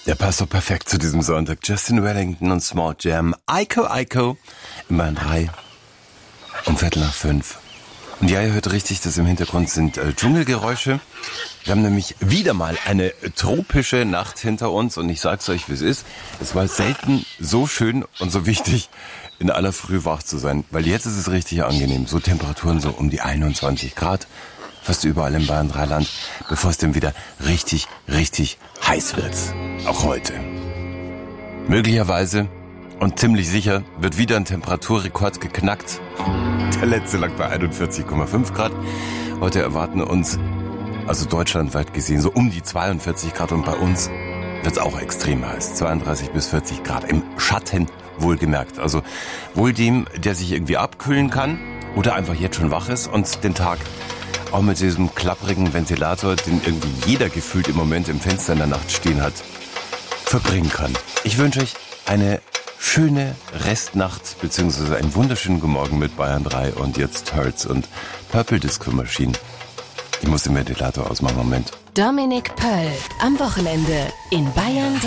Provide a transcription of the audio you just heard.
Der passt doch perfekt zu diesem Sonntag. Justin Wellington und Small Jam. Eiko in Bayern 3 um 4:45. Und ja, ihr hört richtig, das im Hintergrund sind Dschungelgeräusche. Wir haben nämlich wieder mal eine tropische Nacht hinter uns und ich sag's euch, wie es ist. Es war selten so schön und so wichtig, in aller Früh wach zu sein, weil jetzt ist es richtig angenehm. So Temperaturen so um die 21 Grad, fast überall im Bayern 3 Land, bevor es dann wieder richtig heiß wird. Auch heute. Möglicherweise und ziemlich sicher wird wieder ein Temperaturrekord geknackt. Der letzte lag bei 41,5 Grad. Heute erwarten uns, also deutschlandweit gesehen, so um die 42 Grad und bei uns wird es auch extrem heiß. 32 bis 40 Grad im Schatten wohlgemerkt. Also wohl dem, der sich irgendwie abkühlen kann oder einfach jetzt schon wach ist und den Tag auch mit diesem klapprigen Ventilator, den irgendwie jeder gefühlt im Moment im Fenster in der Nacht stehen hat, verbringen kann. Ich wünsche euch eine schöne Restnacht bzw. einen wunderschönen Guten Morgen mit Bayern 3 und jetzt Hurts und Purple Disco Machine. Ich muss den Ventilator ausmachen, Moment. Dominik Pöll am Wochenende in Bayern 3.